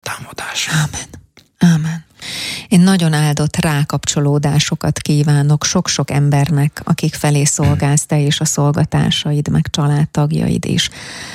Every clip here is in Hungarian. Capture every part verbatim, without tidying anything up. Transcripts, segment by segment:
feltámadásra. Ámen. Ámen. Én nagyon áldott rákapcsolódásokat kívánok sok-sok embernek, akik felé szolgálsz te és a szolgatársaid, meg családtagjaid is.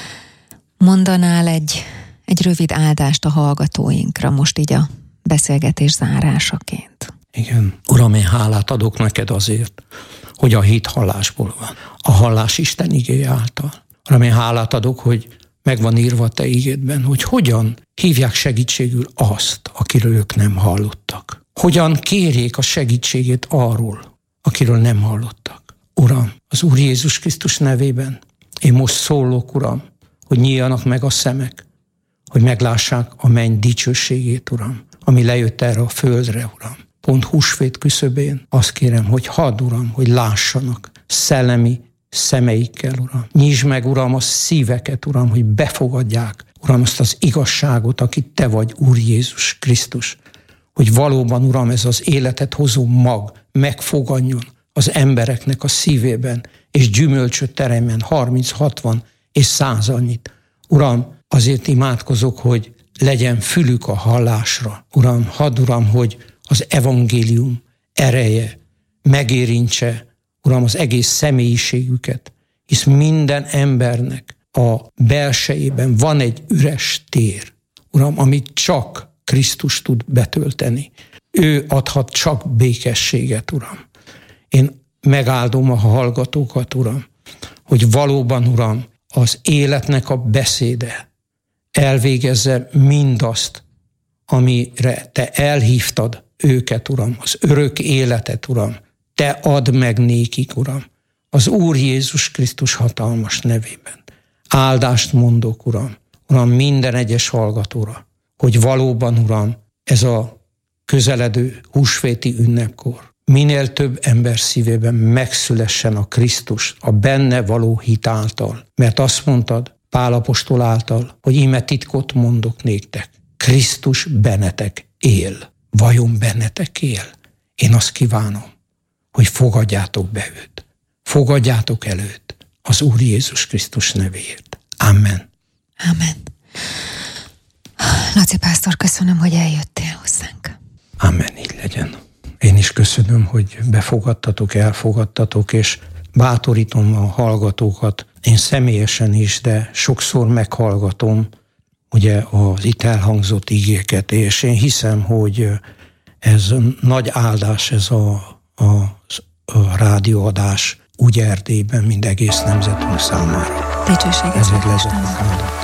Mondanál egy, egy rövid áldást a hallgatóinkra most így a beszélgetés zárásaként? Igen. Uram, én hálát adok neked azért, hogy a hit hallásból van. A hallás Isten igéje által. Uram, én hálát adok, hogy meg van írva te igédben, hogy hogyan hívják segítségül azt, akiről ők nem hallottak. Hogyan kérjék a segítségét arról, akiről nem hallottak. Uram, az Úr Jézus Krisztus nevében én most szólok, Uram, hogy nyíljanak meg a szemek, hogy meglássák a menny dicsőségét, Uram, ami lejött erre a földre, Uram. Pont húsvét küszöbén azt kérem, hogy hadd, Uram, hogy lássanak szellemi szemeikkel, Uram. Nyisd meg, Uram, a szíveket, Uram, hogy befogadják, Uram, azt az igazságot, akit te vagy, Úr Jézus Krisztus. Hogy valóban, Uram, ez az életet hozó mag megfogadjon az embereknek a szívében, és gyümölcsöt teremjen harminc, hatvan és száz annyit. Uram, azért imádkozok, hogy legyen fülük a hallásra. Uram, hadd, Uram, hogy az evangélium ereje megérintse, Uram, az egész személyiségüket, hisz minden embernek a belsejében van egy üres tér, Uram, amit csak Krisztus tud betölteni. Ő adhat csak békességet, Uram. Én megáldom a hallgatókat, Uram, hogy valóban, Uram, az életnek a beszéde elvégezze mindazt, amire te elhívtad őket, Uram, az örök életet, Uram. Te add meg nékik, Uram, az Úr Jézus Krisztus hatalmas nevében. Áldást mondok, Uram, Uram, minden egyes hallgatóra, hogy valóban, Uram, ez a közeledő húsvéti ünnepkor minél több ember szívében megszülessen a Krisztus, a benne való hit által. Mert azt mondtad Pál apostol által, hogy íme titkot mondok néktek. Krisztus bennetek él. Vajon bennetek él? Én azt kívánom, hogy fogadjátok be őt. Fogadjátok el őt az Úr Jézus Krisztus nevéért. Amen. Amen. Laci pásztor, köszönöm, hogy eljöttél hozzánk. Amen, így legyen. Én is köszönöm, hogy befogadtatok, elfogadtatok, és bátorítom a hallgatókat, én személyesen is, de sokszor meghallgatom ugye az itt elhangzott igéket, és én hiszem, hogy ez nagy áldás, ez a, a, a rádióadás úgy Erdélyben, mint egész nemzetünk számára. Dicsőséget. Ezért lezek a